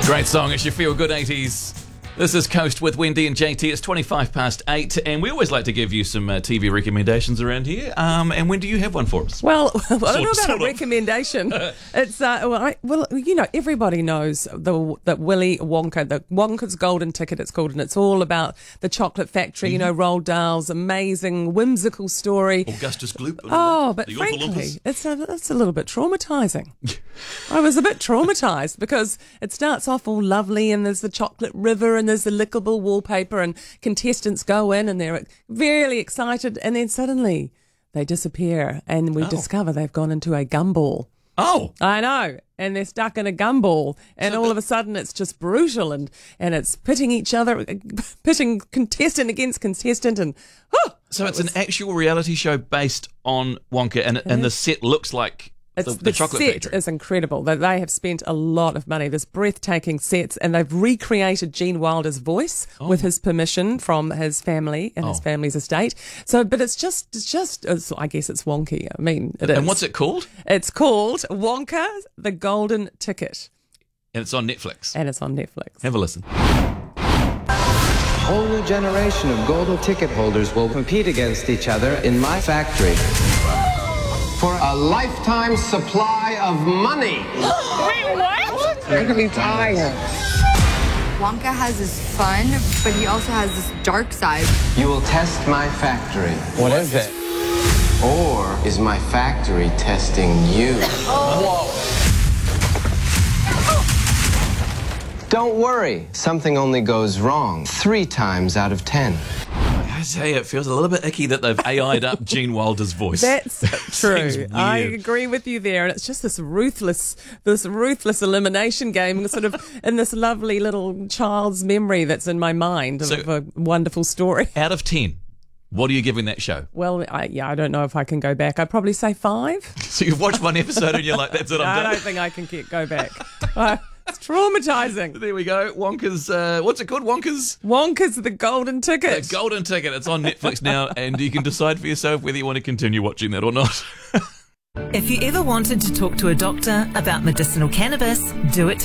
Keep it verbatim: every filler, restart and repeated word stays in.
Great song. It's your feel-good eighties. This is Coast with Wendy and J T. It's twenty-five past eight, and we always like to give you some uh, T V recommendations around here. Um, and when do you have one for us? Well, I don't Sort- know about sort a of. recommendation. It's uh, well, I, well, you know, everybody knows the that Willy Wonka, the Wonka's Golden Ticket. It's called, and it's all about the chocolate factory. You know, Roald Dahl's amazing, whimsical story. Augustus Gloop. Oh, but the frankly, Oompa-Loompas. it's a, it's a little bit traumatizing. I was a bit traumatized because it starts off all lovely and there's the chocolate river and there's the lickable wallpaper and contestants go in and they're really excited and then suddenly they disappear and we Oh. discover they've gone into a gumball. Oh, I know. And they're stuck in a gumball and So all the- of a sudden it's just brutal and, and it's pitting each other, pitting contestant against contestant and, oh, so it's an actual reality show based on Wonka, and and the set looks like It's, the, the, the chocolate set factory. is incredible. They, they have spent a lot of money. There's breathtaking sets, and they've recreated Gene Wilder's voice Oh. with his permission from his family and his Oh. family's estate. So, but it's just, it's just, it's, I guess it's wonky. I mean, it is. And what's it called? It's called Wonka, the Golden Ticket, And it's on Netflix. and it's on Netflix. Have a listen. A whole new generation of golden ticket holders will compete against each other in my factory for a lifetime supply of money. Wait, what? You're gonna be tired. Wonka has this fun, but he also has this dark side. You will test my factory. What is it? Or is my factory testing you? Don't worry, something only goes wrong three times out of ten. I say it feels a little bit icky that they've A I'd up Gene Wilder's voice. That's true. Seems I weird. agree with you there. And it's just this ruthless, this ruthless elimination game, sort of in this lovely little child's memory that's in my mind of So- a wonderful story. Out of ten, what are you giving that show? Well, I, yeah, I don't know if I can go back. I'd probably say five. So you've watched one episode and you're like, that's it, I'm I done. don't think I can get, go back. Uh, it's traumatizing. There we go. Wonka's, uh, what's it called? Wonka's Wonka's the Golden The Ticket. Golden Ticket. It's on Netflix now, and you can decide for yourself whether you want to continue watching that or not. If you ever wanted to talk to a doctor about medicinal cannabis, do it